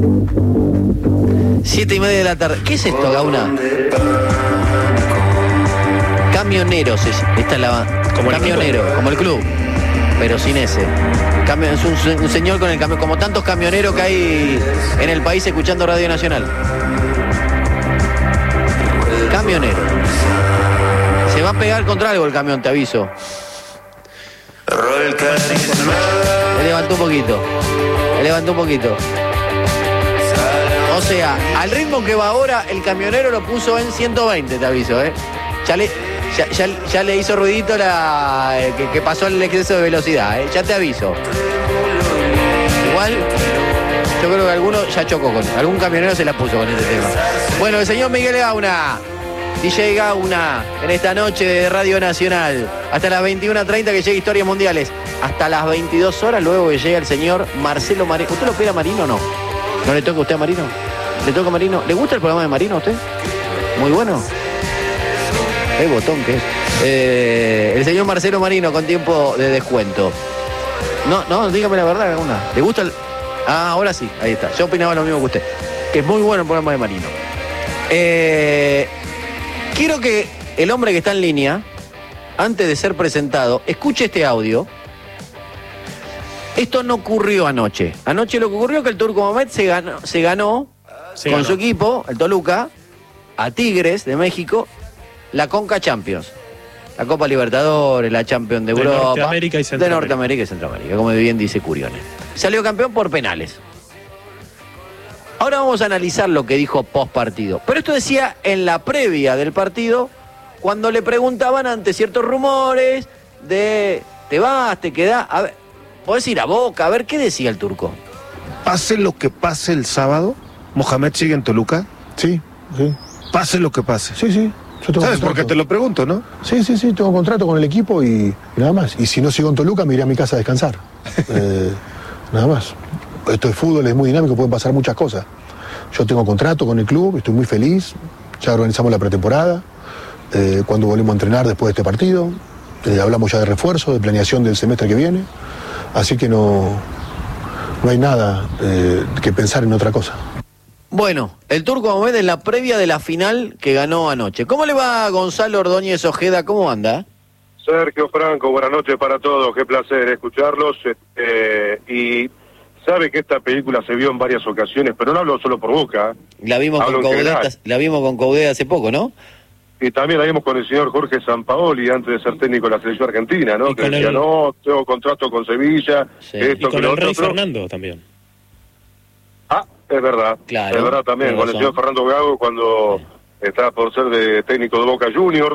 7:30 de la tarde. ¿Qué es esto, Gauna? Camioneros. Esta es la... Como camionero, como el club, pero sin ese. Es un señor con el camión, como tantos camioneros que hay en el país escuchando Radio Nacional. Camionero. Se va a pegar contra algo el camión, te aviso. Le levantó un poquito. O sea, al ritmo que va ahora, el camionero lo puso en 120, te aviso, ¿eh? Ya le hizo ruidito que pasó el exceso de velocidad, ¿eh? Ya te aviso. Igual, yo creo que alguno ya chocó algún camionero se la puso con este tema. Bueno, el señor Miguel Gauna, DJ Gauna, en esta noche de Radio Nacional, hasta las 21:30 que llega Historias Mundiales, hasta las 22 horas, luego que llega el señor Marcelo Marino. ¿Usted lo espera a Marino o no? ¿No le toca a usted a Marino? ¿Le toca a Marino? ¿Le gusta el programa de Marino a usted? Muy bueno. ¿Qué botón que es? El señor Marcelo Marino con tiempo de descuento. No, dígame la verdad, Gauna. ¿Le gusta el...? Ah, ahora sí, ahí está. Yo opinaba lo mismo que usted. Que es muy bueno el programa de Marino. Quiero que el hombre que está en línea, antes de ser presentado, escuche este audio. Esto no ocurrió anoche. Anoche lo que ocurrió es que el Turco Mohamed se ganó con su equipo, el Toluca, a Tigres de México, la Conca Champions. La Copa Libertadores, la Champions de Europa. Norteamérica y Centroamérica. De Norteamérica y Centroamérica, como bien dice Curione. Salió campeón por penales. Ahora vamos a analizar lo que dijo post partido. Pero esto decía en la previa del partido, cuando le preguntaban ante ciertos rumores de te vas, te quedás. A ver, podés ir a Boca, a ver qué decía el Turco. Pase lo que pase el sábado, ¿Mohamed sigue en Toluca? Sí. Pase lo que pase. Sí. Yo tengo ¿Sabes contrato. por qué te lo pregunto, no? Sí, tengo contrato con el equipo y nada más. Y si no sigo en Toluca, me iré a mi casa a descansar. Nada más. Esto de fútbol es muy dinámico, pueden pasar muchas cosas. Yo tengo contrato con el club, estoy muy feliz. Ya organizamos la pretemporada. Cuando volvemos a entrenar después de este partido. Hablamos ya de refuerzo, de planeación del semestre que viene. Así que no hay nada que pensar en otra cosa. Bueno, el Turco Mohamed en la previa de la final que ganó anoche. ¿Cómo le va a Gonzalo Ordóñez Ojeda? ¿Cómo anda? Sergio Franco, buenas noches para todos, qué placer escucharlos. Y sabe que esta película se vio en varias ocasiones, pero no hablo solo por Boca. La vimos con Coudet hace poco, ¿no? Y también la vimos con el señor Jorge Sampaoli, antes de ser técnico de la selección argentina, ¿no? Y Que decía, no, tengo contrato con Sevilla, sí. esto, Y con que lo el Rey otro. Fernando también. Ah, es verdad. Claro, es verdad también, con el señor Fernando Gago cuando estaba por ser de técnico de Boca Juniors.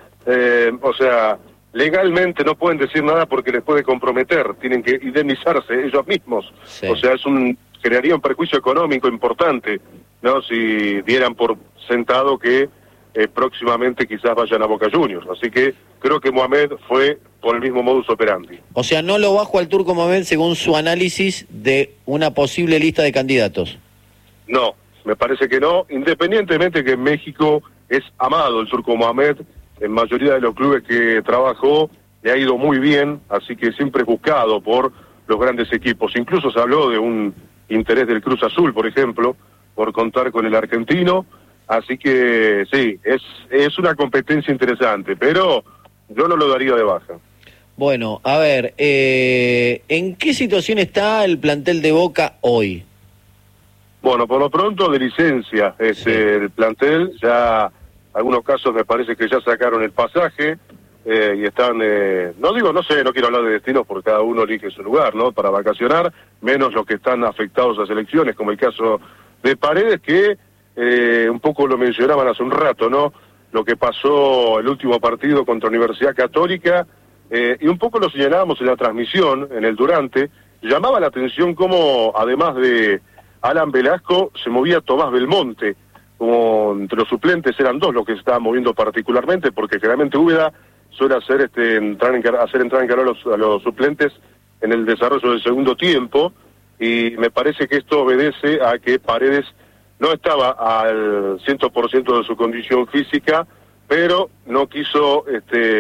O sea, legalmente no pueden decir nada porque les puede comprometer, tienen que indemnizarse ellos mismos. Sí. O sea, crearía un perjuicio económico importante, ¿no? Si dieran por sentado que próximamente quizás vayan a Boca Juniors. Así que creo que Mohamed fue por el mismo modus operandi. O sea, no lo bajo al Turco Mohamed según su análisis de una posible lista de candidatos. No, me parece que no, independientemente que en México es amado el Turco Mohamed, en mayoría de los clubes que trabajó le ha ido muy bien, así que siempre es buscado por los grandes equipos. Incluso se habló de un interés del Cruz Azul, por ejemplo, por contar con el argentino, así que sí, es una competencia interesante, pero yo no lo daría de baja. Bueno, a ver, ¿en qué situación está el plantel de Boca hoy? Bueno, por lo pronto de licencia Sí. el plantel, ya algunos casos me parece que ya sacaron el pasaje y están, no quiero hablar de destinos porque cada uno elige su lugar, ¿no? Para vacacionar, menos los que están afectados a selecciones, como el caso de Paredes, que un poco lo mencionaban hace un rato, ¿no? Lo que pasó el último partido contra Universidad Católica, y un poco lo señalábamos en la transmisión, en el durante, llamaba la atención cómo, además de Alan Velasco, se movía Tomás Belmonte, como entre los suplentes eran dos los que se estaban moviendo particularmente, porque generalmente Úbeda suele hacer entrar en calor a los suplentes en el desarrollo del segundo tiempo, y me parece que esto obedece a que Paredes no estaba al 100% de su condición física, pero no quiso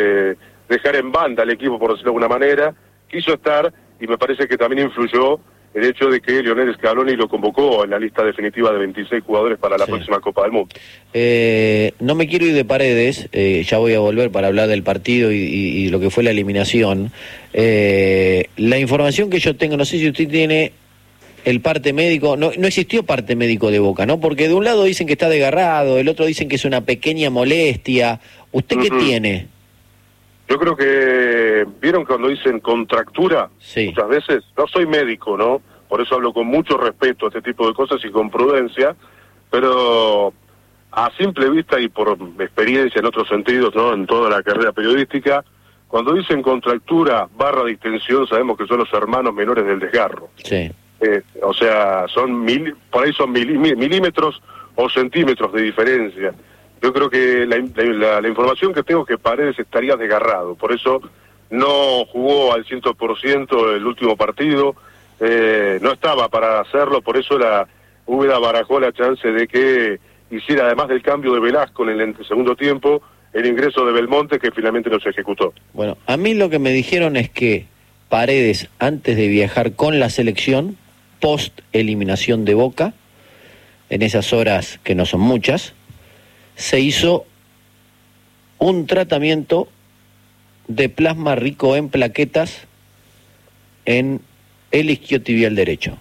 dejar en banda al equipo, por decirlo de alguna manera, quiso estar, y me parece que también influyó el hecho de que Lionel Scaloni lo convocó en la lista definitiva de 26 jugadores para la próxima Copa del Mundo. No me quiero ir de Paredes, ya voy a volver para hablar del partido y lo que fue la eliminación. La información que yo tengo, no sé si usted tiene el parte médico, no existió parte médico de Boca, ¿no? Porque de un lado dicen que está desgarrado, del otro dicen que es una pequeña molestia. ¿Usted qué tiene? Yo creo que, ¿vieron cuando dicen contractura? Sí. Muchas veces, no soy médico, ¿no? Por eso hablo con mucho respeto a este tipo de cosas y con prudencia, pero a simple vista y por experiencia en otros sentidos, ¿no? En toda la carrera periodística, cuando dicen contractura / distensión, sabemos que son los hermanos menores del desgarro. Sí. O sea, por ahí son milímetros o centímetros de diferencia. Yo creo que la información que tengo es que Paredes estaría desgarrado, por eso no jugó al 100% el último partido, no estaba para hacerlo, por eso la Úbeda barajó la chance de que hiciera, además del cambio de Velasco en el segundo tiempo, el ingreso de Belmonte, que finalmente no se ejecutó. Bueno, a mí lo que me dijeron es que Paredes, antes de viajar con la selección, post eliminación de Boca, en esas horas que no son muchas, se hizo un tratamiento de plasma rico en plaquetas en el isquiotibial derecho.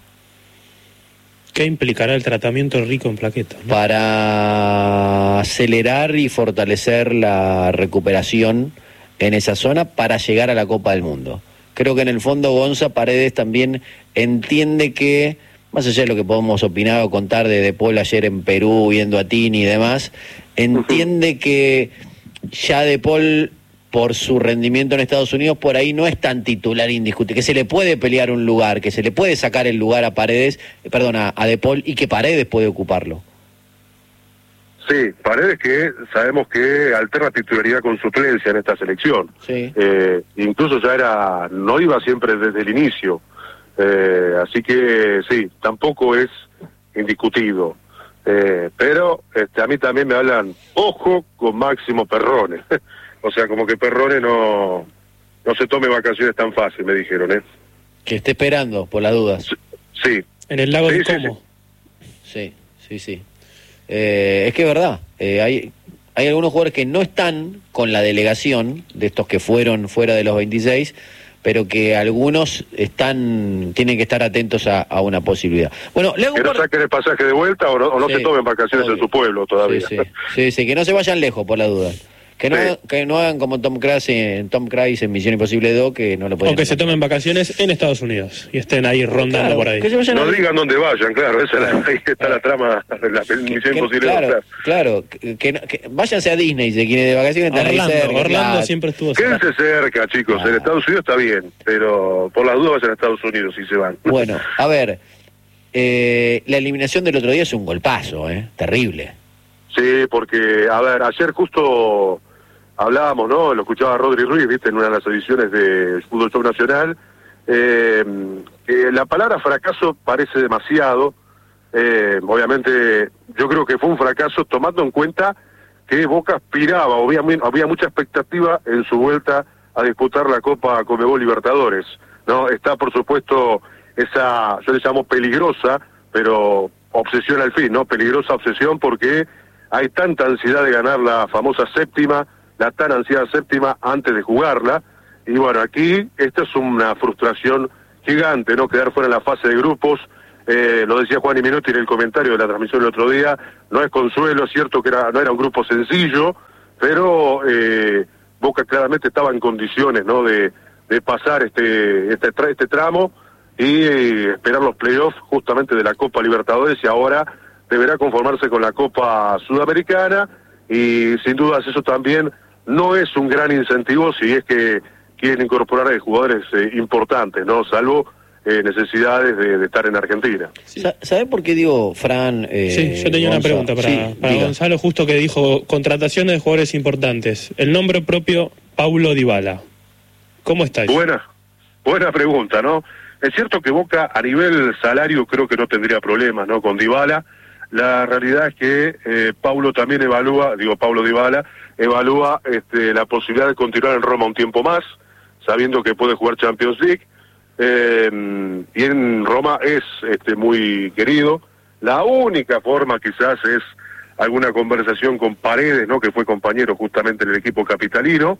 ¿Qué implicará el tratamiento rico en plaquetas, ¿no? Para acelerar y fortalecer la recuperación en esa zona para llegar a la Copa del Mundo. Creo que en el fondo Gonza Paredes también entiende que, más allá de lo que podemos opinar o contar de Paul ayer en Perú, viendo a Tini y demás, entiende que ya De Paul, por su rendimiento en Estados Unidos, por ahí no es tan titular indiscutible, que se le puede pelear un lugar, que se le puede sacar el lugar a Paredes, a De Paul, y que Paredes puede ocuparlo. Sí, Paredes que sabemos que alterna titularidad con suplencia en esta selección. Sí. Incluso ya no iba siempre desde el inicio. Así que sí, tampoco es indiscutido. Pero a mí también me hablan, ojo con Máximo Perrone. O sea, como que Perrone no se tome vacaciones tan fácil, me dijeron, Que esté esperando, por las dudas. Sí. En el lago de Como. Sí. Es que es verdad, hay algunos jugadores que no están con la delegación, de estos que fueron fuera de los 26, pero que algunos tienen que estar atentos a una posibilidad. Bueno, le hago que no saquen el pasaje de vuelta o no se tomen vacaciones en su pueblo todavía. Sí, que no se vayan lejos por la duda. Que no hagan como Tom Cruise en Misión Imposible 2, que no lo pueden. O que se tomen vacaciones en Estados Unidos y estén ahí rondando por ahí. No digan dónde vayan, claro, ahí está la trama de la Misión Imposible 2. Claro, que váyanse a Disney, si quieren de vacaciones, están ahí cerca. Orlando siempre estuvo cerca. Quédense cerca, chicos, en Estados Unidos está bien, pero por las dudas vayan a Estados Unidos si se van. Bueno, a ver, la eliminación del otro día es un golpazo, terrible. Sí, porque, a ver, ayer justo hablábamos, ¿no? Lo escuchaba Rodri Ruiz, viste, en una de las ediciones de Fútbol Show Nacional, que la palabra fracaso parece demasiado. Obviamente, yo creo que fue un fracaso tomando en cuenta que Boca aspiraba, había mucha expectativa en su vuelta a disputar la Copa Conmebol Libertadores, ¿no? Está, por supuesto, esa, yo le llamo peligrosa, pero obsesión al fin, ¿no? Peligrosa obsesión porque hay tanta ansiedad de ganar la famosa séptima, la tan ansiada séptima antes de jugarla, y bueno, aquí esta es una frustración gigante, ¿no? Quedar fuera en la fase de grupos, lo decía Juan y Menotti en el comentario de la transmisión del otro día, no es consuelo, es cierto que no era un grupo sencillo, pero Boca claramente estaba en condiciones, ¿no? De pasar este tramo y esperar los playoffs justamente de la Copa Libertadores, y ahora deberá conformarse con la Copa Sudamericana, y sin dudas eso también no es un gran incentivo si es que quieren incorporar jugadores importantes, ¿no? Salvo necesidades de estar en Argentina. Sí. ¿Sabés por qué digo, Fran? Sí, yo tenía una pregunta para Gonzalo, justo que dijo contrataciones de jugadores importantes. El nombre propio, Paulo Dybala. ¿Cómo estáis? Buena pregunta, ¿no? Es cierto que Boca a nivel salario creo que no tendría problemas, ¿no? Con Dybala. La realidad es que Paulo también Paulo Dybala evalúa la posibilidad de continuar en Roma un tiempo más, sabiendo que puede jugar Champions League. y en Roma es muy querido. La única forma quizás es alguna conversación con Paredes, ¿no?, que fue compañero justamente en el equipo capitalino,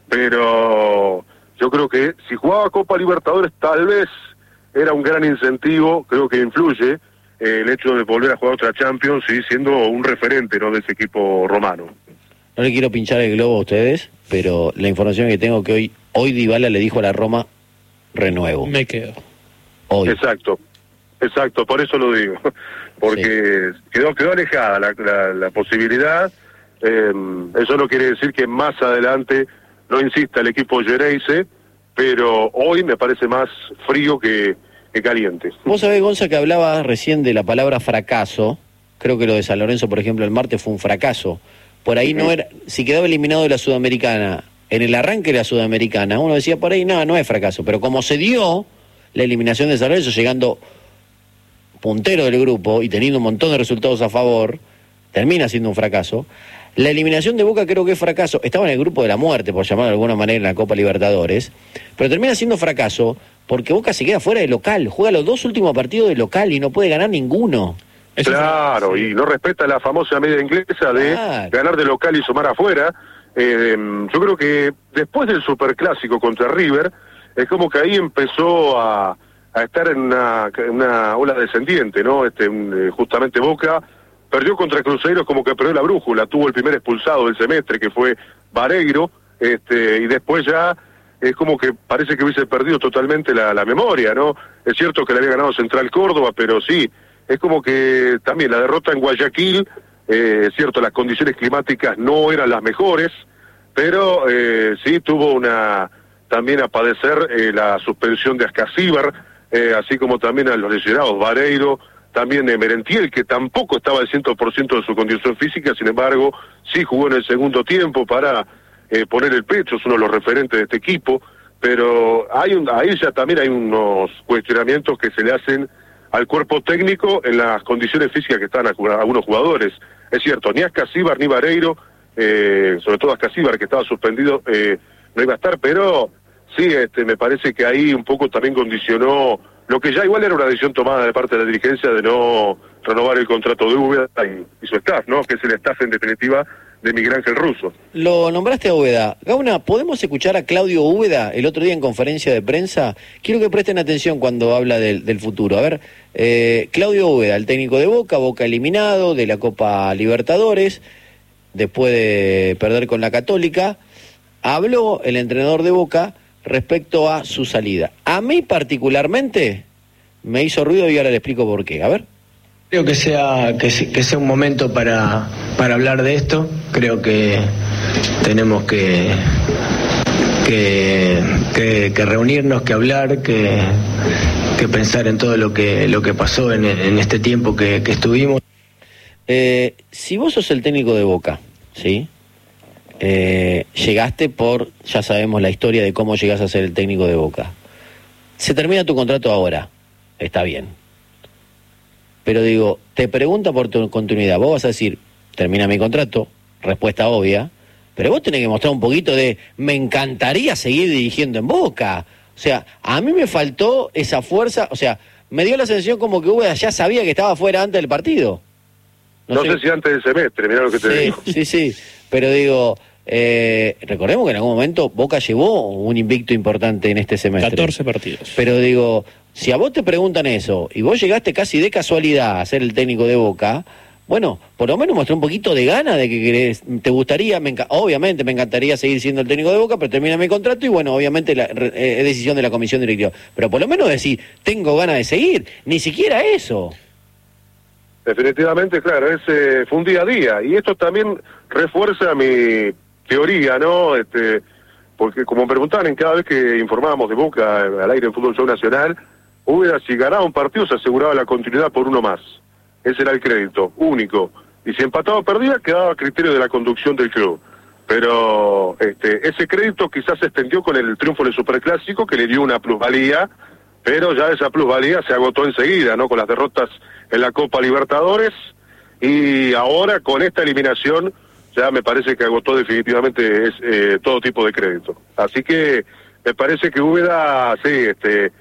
pero yo creo que si jugaba Copa Libertadores tal vez era un gran incentivo, creo que influye el hecho de volver a jugar otra Champions, sí, siendo un referente, ¿no?, de ese equipo romano. No le quiero pinchar el globo a ustedes, pero la información que tengo que hoy Dybala le dijo a la Roma, renuevo. Me quedo. Hoy. Exacto, por eso lo digo, porque sí, quedó alejada la posibilidad. Eso no quiere decir que más adelante no insista el equipo Gereise, pero hoy me parece más frío que caliente. Vos sabés, Gonza, que hablaba recién de la palabra fracaso. Creo que lo de San Lorenzo, por ejemplo, el martes fue un fracaso. Por ahí no era, si quedaba eliminado de la Sudamericana, en el arranque de la Sudamericana, uno decía por ahí, no es fracaso. Pero como se dio la eliminación de San Lorenzo, llegando puntero del grupo y teniendo un montón de resultados a favor, termina siendo un fracaso. La eliminación de Boca creo que es fracaso. Estaba en el grupo de la muerte, por llamarlo de alguna manera, en la Copa Libertadores, pero termina siendo fracaso porque Boca se queda fuera de local, juega los 2 últimos partidos de local y no puede ganar ninguno. Claro, y no respeta la famosa media inglesa de ganar de local y sumar afuera. Yo creo que después del superclásico contra River, es como que ahí empezó a estar en una ola descendiente, ¿no? Justamente Boca perdió contra Cruzeiro, como que perdió la brújula, tuvo el primer expulsado del semestre, que fue Vareiro, y después ya es como que parece que hubiese perdido totalmente la memoria, ¿no? Es cierto que le había ganado Central Córdoba, pero sí, es como que también la derrota en Guayaquil, es cierto, las condiciones climáticas no eran las mejores, pero sí tuvo también a padecer la suspensión de Ascasíbar, así como también a los lesionados Vareiro, también Merentiel, que tampoco estaba al 100% de su condición física, sin embargo, sí jugó en el segundo tiempo para poner el pecho, es uno de los referentes de este equipo, pero ahí ya también hay unos cuestionamientos que se le hacen al cuerpo técnico en las condiciones físicas que están algunos jugadores. Es cierto, ni Ascasíbar ni Vareiro, sobre todo Ascasíbar, que estaba suspendido, no iba a estar, pero sí, me parece que ahí un poco también condicionó lo que ya igual era una decisión tomada de parte de la dirigencia de no renovar el contrato de Úbeda y su staff, ¿no? Que es el staff en definitiva de Miguel Ángel Russo. Lo nombraste a Úbeda. Gauna, ¿podemos escuchar a Claudio Úbeda el otro día en conferencia de prensa? Quiero que presten atención cuando habla del futuro. A ver, Claudio Úbeda, el técnico de Boca eliminado de la Copa Libertadores, después de perder con la Católica, habló el entrenador de Boca respecto a su salida. A mí particularmente me hizo ruido y ahora le explico por qué. A ver. Creo que sea un momento para hablar de esto. Creo que tenemos que reunirnos, que hablar, que pensar en todo lo que pasó en este tiempo que estuvimos. Si vos sos el técnico de Boca, ¿sí? Llegaste ya sabemos la historia de cómo llegás a ser el técnico de Boca. Se termina tu contrato ahora, está bien. Pero digo, te pregunta por tu continuidad. Vos vas a decir, termina mi contrato, respuesta obvia, pero vos tenés que mostrar un poquito de, me encantaría seguir dirigiendo en Boca. O sea, a mí me faltó esa fuerza, o sea, me dio la sensación como que Úbeda ya sabía que estaba fuera antes del partido. No sé si antes del semestre, mirá lo que te digo. Sí, pero digo, recordemos que en algún momento Boca llevó un invicto importante en este semestre. 14 partidos. Pero digo, si a vos te preguntan eso, y vos llegaste casi de casualidad a ser el técnico de Boca, bueno, por lo menos mostré un poquito de gana de que querés, te gustaría, obviamente me encantaría seguir siendo el técnico de Boca, pero termina mi contrato y bueno, obviamente es decisión de la comisión directiva. Pero por lo menos decir, tengo ganas de seguir, ni siquiera eso. Definitivamente, claro, fue un día a día, y esto también refuerza mi teoría, ¿no? Porque como preguntaban en cada vez que informábamos de Boca al aire en Fútbol Show Nacional, Úbeda, si ganaba un partido se aseguraba la continuidad por uno más. Ese era el crédito, único. Y si empataba o perdía, quedaba a criterio de la conducción del club. Pero ese crédito quizás se extendió con el triunfo del Superclásico, que le dio una plusvalía, pero ya esa plusvalía se agotó enseguida, ¿no? Con las derrotas en la Copa Libertadores, y ahora con esta eliminación ya me parece que agotó definitivamente todo tipo de crédito. Así que me parece que Úbeda, sí,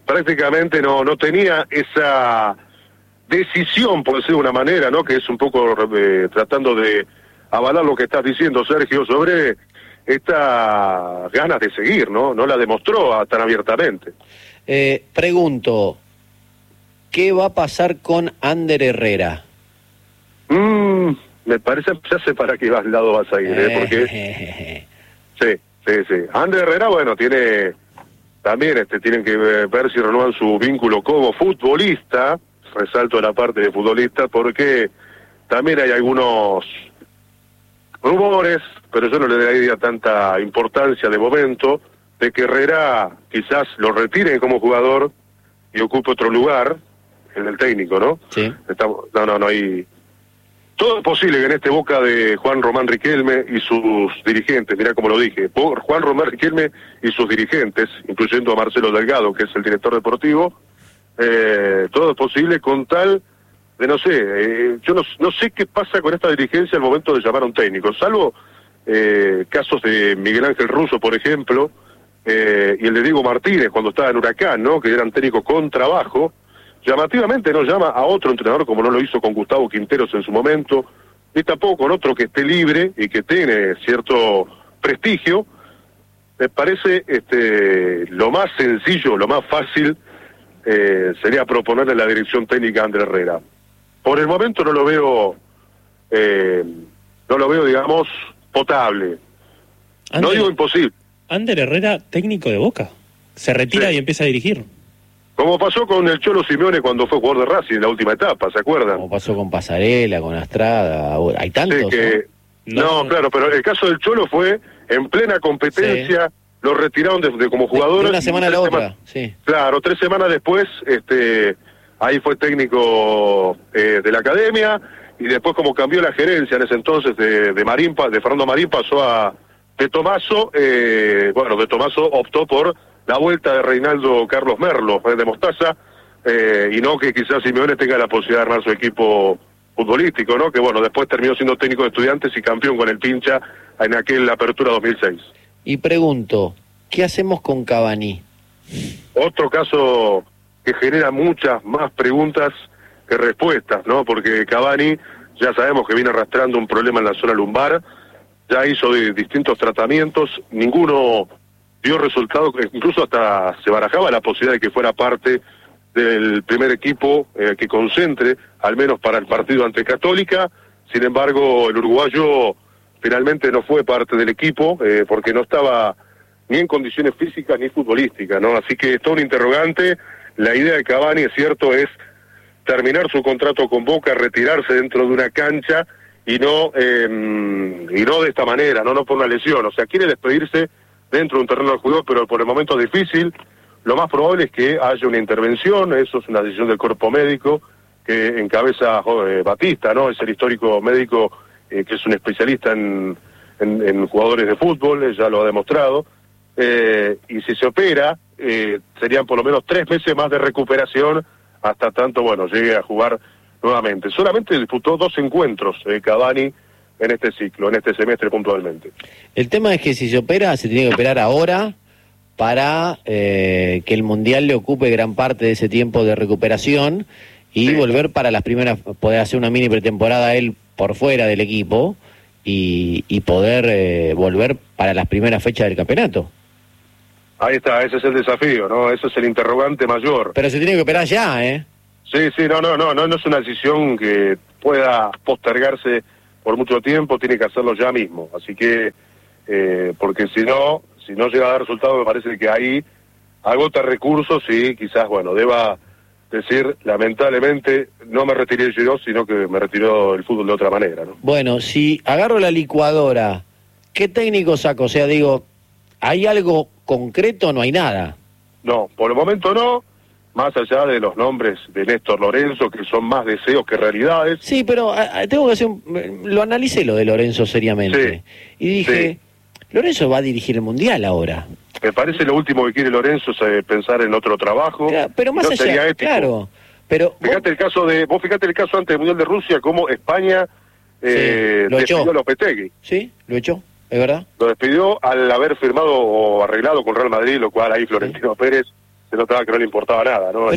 prácticamente no tenía esa decisión, por decir de una manera, ¿no? Que es un poco tratando de avalar lo que estás diciendo, Sergio, sobre estas ganas de seguir, ¿no? No la demostró tan abiertamente. Pregunto, ¿qué va a pasar con Ander Herrera? Me parece, ya sé para qué lado vas a ir, porque sí. Ander Herrera, bueno, también tienen que ver si renuevan su vínculo como futbolista. Resalto la parte de futbolista porque también hay algunos rumores, pero yo no le daría tanta importancia de momento, de que Herrera quizás lo retire como jugador y ocupe otro lugar en el técnico, ¿no? Sí. No hay... Todo es posible que en este Boca de Juan Román Riquelme y sus dirigentes, mirá como lo dije, Juan Román Riquelme y sus dirigentes, incluyendo a Marcelo Delgado, que es el director deportivo, todo es posible con tal de, no sé, yo no sé qué pasa con esta dirigencia al momento de llamar a un técnico, salvo casos de Miguel Ángel Russo, por ejemplo, y el de Diego Martínez cuando estaba en Huracán, ¿no? Que eran técnicos con trabajo. Llamativamente no llama a otro entrenador como no lo hizo con Gustavo Quinteros en su momento, ni tampoco con otro que esté libre y que tiene cierto prestigio. Me parece lo más sencillo, lo más fácil sería proponerle la dirección técnica a Ander Herrera. Por el momento no lo veo, digamos, potable. No digo imposible. Ander Herrera, técnico de Boca, se retira y empieza a dirigir. Como pasó con el Cholo Simeone cuando fue jugador de Racing en la última etapa, ¿se acuerdan? Como pasó con Pasarela, con Astrada, hay tantos. Sí, no, claro, pero el caso del Cholo fue en plena competencia, lo retiraron de como jugador. De una semana a la otra, sí. Claro, 3 semanas después, ahí fue técnico de la academia, y después como cambió la gerencia en ese entonces de Fernando Marín pasó a De Tomaso, De Tomaso optó por la vuelta de Reinaldo Carlos Merlo, de Mostaza, y no que quizás Simeone tenga la posibilidad de armar su equipo futbolístico, ¿no? Que después terminó siendo técnico de Estudiantes y campeón con el Pincha en aquella apertura 2006. Y pregunto, ¿qué hacemos con Cavani? Otro caso que genera muchas más preguntas que respuestas, ¿no? Porque Cavani, ya sabemos que viene arrastrando un problema en la zona lumbar, ya hizo distintos tratamientos, ninguno dio resultado, incluso hasta se barajaba la posibilidad de que fuera parte del primer equipo que concentre, al menos para el partido ante Católica. Sin embargo, el uruguayo finalmente no fue parte del equipo porque no estaba ni en condiciones físicas ni futbolísticas, ¿no? Así que es todo un interrogante. La idea de Cavani, es cierto, es terminar su contrato con Boca, retirarse dentro de una cancha y no de esta manera, no por una lesión. O sea, quiere despedirse dentro de un terreno de juego, pero por el momento es difícil. Lo más probable es que haya una intervención, eso es una decisión del cuerpo médico que encabeza Batista, ¿no? Es el histórico médico que es un especialista en jugadores de fútbol, ya lo ha demostrado, y si se opera, serían por lo menos 3 meses más de recuperación hasta tanto, llegue a jugar nuevamente. Solamente disputó 2 encuentros Cavani en este ciclo, en este semestre puntualmente. El tema es que si se opera, se tiene que operar ahora para que el Mundial le ocupe gran parte de ese tiempo de recuperación y volver para las primeras, poder hacer una mini pretemporada él por fuera del equipo y poder volver para las primeras fechas del campeonato. Ahí está, ese es el desafío, ¿no? Ese es el interrogante mayor. Pero se tiene que operar ya, ¿eh? Sí, no es una decisión que pueda postergarse por mucho tiempo, tiene que hacerlo ya mismo. Así que, porque si no llega a dar resultado, me parece que ahí agota recursos y quizás, deba decir, lamentablemente, no me retiré yo, sino que me retiró el fútbol de otra manera, ¿no? Bueno, si agarro la licuadora, ¿qué técnico saco? O sea, digo, ¿hay algo concreto o no hay nada? No, por el momento no. Más allá de los nombres de Néstor Lorenzo, que son más deseos que realidades. Sí, pero tengo que hacer lo analicé lo de Lorenzo seriamente. Sí, y dije, Lorenzo va a dirigir el Mundial ahora. Me parece lo último que quiere Lorenzo es pensar en otro trabajo. Claro, pero más allá, claro. Pero fíjate el caso antes del Mundial de Rusia, cómo España despidió a Lopetegui. Sí, lo echó, es verdad. Lo despidió al haber firmado o arreglado con Real Madrid, lo cual ahí Florentino Pérez se notaba que no le importaba nada, ¿no?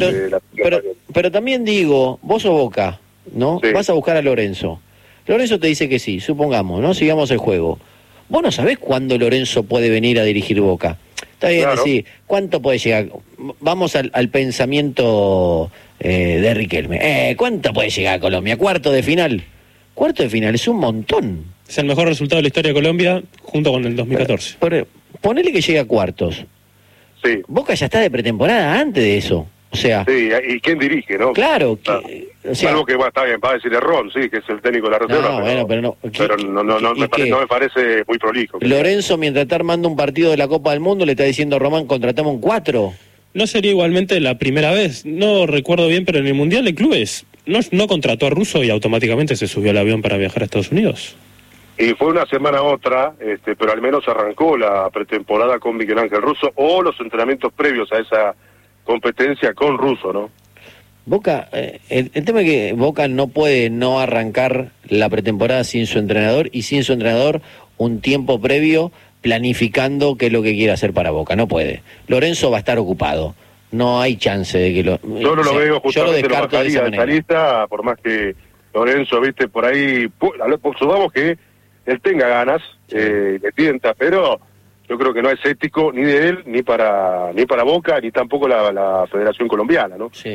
Pero también digo, vos sos Boca, ¿no? Sí. Vas a buscar a Lorenzo. Lorenzo te dice que sí, supongamos, ¿no? Sigamos el juego. Vos no sabés cuándo Lorenzo puede venir a dirigir Boca. Está bien, Claro. sí. ¿Cuánto puede llegar? Vamos al pensamiento de Riquelme. ¿Cuánto puede llegar a Colombia? ¿Cuarto de final? Cuarto de final es un montón. Es el mejor resultado de la historia de Colombia junto con el 2014. Ponele que llegue a cuartos. Sí, Boca ya está de pretemporada antes de eso. O sea, sí, y quién dirige, ¿no? claro. O sea, algo que está bien, va a decir Ron, sí, que es el técnico de la reserva. no, bueno, pero no. Pero no me parece muy prolijo. Lorenzo, mientras está armando un partido de la Copa del Mundo, le está diciendo a Román, contratamos un 4. No sería igualmente la primera vez, no recuerdo bien, pero en el Mundial de Clubes no contrató a Russo y automáticamente se subió al avión para viajar a Estados Unidos. Y fue una semana a otra, pero al menos arrancó la pretemporada con Miguel Ángel Russo o los entrenamientos previos a esa competencia con Russo, ¿no? Boca, el tema es que Boca no puede no arrancar la pretemporada sin su entrenador y sin su entrenador un tiempo previo planificando qué es lo que quiere hacer para Boca. No puede. Lorenzo va a estar ocupado. No hay chance de que lo... Yo no lo veo, justamente lo descarto de esa bajaría de esa manera. lista, por más que Lorenzo, viste, por ahí, supongamos que él tenga ganas, le tienta, pero yo creo que no es ético ni de él, ni para Boca, ni tampoco la Federación Colombiana, ¿no? Sí.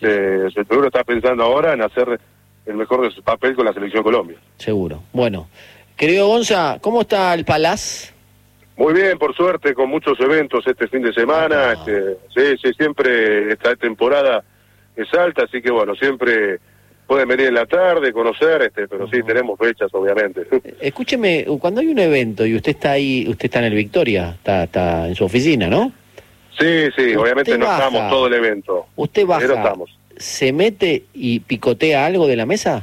Seguro está pensando ahora en hacer el mejor de su papel con la Selección Colombia. Seguro. Bueno, querido Gonza, ¿cómo está el Palaz? Muy bien, por suerte, con muchos eventos este fin de semana. Sí, siempre esta temporada es alta, así que bueno, siempre pueden venir en la tarde, conocer, pero sí, tenemos fechas, obviamente. Escúcheme, cuando hay un evento y usted está ahí, usted está en el Victoria, está en su oficina, ¿no? Sí, obviamente no estamos todo el evento. Usted baja, pero estamos. ¿se mete y picotea algo de la mesa?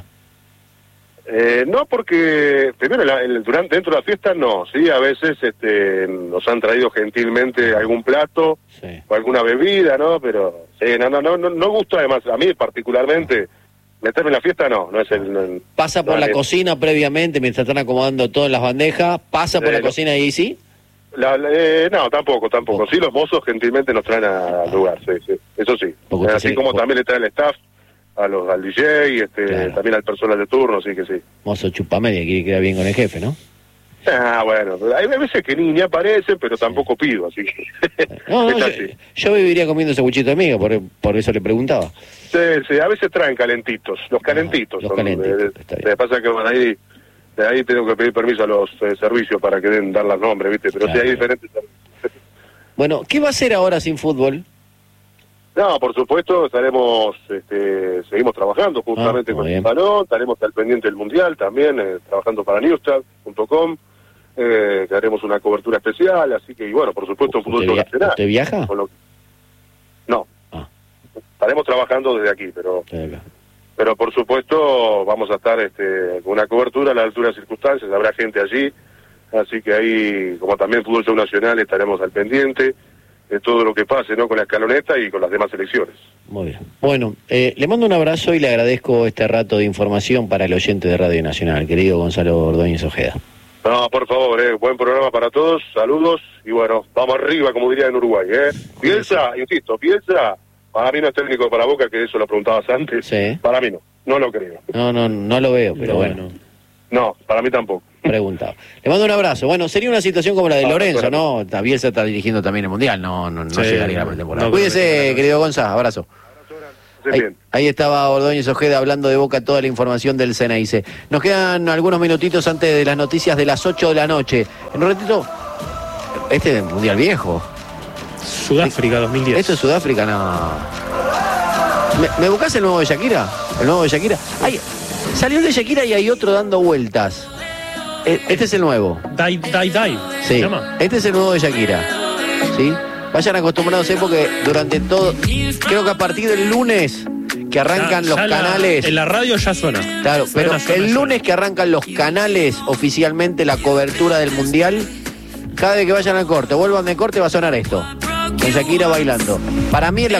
No, porque primero dentro de la fiesta no, sí, a veces nos han traído gentilmente algún plato o alguna bebida, ¿no? Pero sí, no gusta, además, a mí particularmente, meterme en la fiesta no es el... ¿Pasa por la cocina previamente mientras están acomodando todo en las bandejas? ¿Pasa por la cocina y ahí sí? No, tampoco. Sí, los mozos gentilmente nos traen al lugar, sí, eso sí. Así como también le traen el staff al DJ, Claro. también al personal de turno, sí que sí. Mozo chupamedia, quiere quedar bien con el jefe, ¿no? Bueno, hay veces que ni aparecen, pero tampoco pido, así que... No, es así. yo viviría comiendo ese buchito de miga, por eso le preguntaba. Sí, a veces traen calentitos, los calentitos. Los calentitos, está bien. Me pasa que bueno, ahí tengo que pedir permiso a los servicios para que dar los nombres, ¿viste? Pero Claro. sí hay diferentes servicios. Bueno, ¿qué va a hacer ahora sin fútbol? No, por supuesto, seguimos trabajando justamente muy con bien. el salón, estaremos al pendiente del Mundial también, trabajando para newstar.com, que haremos una cobertura especial, así que, y bueno, por supuesto, fútbol nacional. ¿Usted viaja? No, estaremos trabajando desde aquí, pero Acá. pero por supuesto vamos a estar con una cobertura a la altura de las circunstancias, habrá gente allí, así que ahí, como también Fútbol Show Nacional, estaremos al pendiente de todo lo que pase, ¿no?, con la escaloneta y con las demás selecciones. Muy bien. Bueno, le mando un abrazo y le agradezco este rato de información para el oyente de Radio Nacional, querido Gonzalo Ordóñez Ojeda. No, por favor, buen programa para todos, saludos, y bueno, vamos arriba, como diría en Uruguay, Bielsa, insisto, para mí no es técnico para Boca, que eso lo preguntabas antes, Sí. Para mí no lo creo. No lo veo, pero bueno. No, para mí tampoco. Preguntado. Le mando un abrazo. Bueno, sería una situación como la de Lorenzo, claro. ¿no? Bielsa está dirigiendo también el Mundial, no Sí, llegaría a la pretemporada. no, Cuídese, querido Gonza, abrazo. Bien. Ahí estaba Ordóñez Ojeda hablando de Boca toda la información del Ceneice. Nos quedan algunos minutitos antes de las noticias de las 8 de la noche. En un ratito, este es el Mundial viejo. Sudáfrica 2010. Esto es Sudáfrica, no. ¿Me buscás el nuevo de Shakira? ¿El nuevo de Shakira? Salió el de Shakira y hay otro dando vueltas. Este es el nuevo. Die. Sí, ¿Se llama? este es el nuevo de Shakira. ¿Sí? Vayan acostumbrándose porque durante todo... Creo que a partir del lunes que arrancan los canales... En la radio ya suena. Claro, pero Suena. el lunes que arrancan los canales oficialmente la cobertura del Mundial, cada vez que vayan al corte, vuelvan de corte, va a sonar esto. Con Shakira bailando. Para mí es la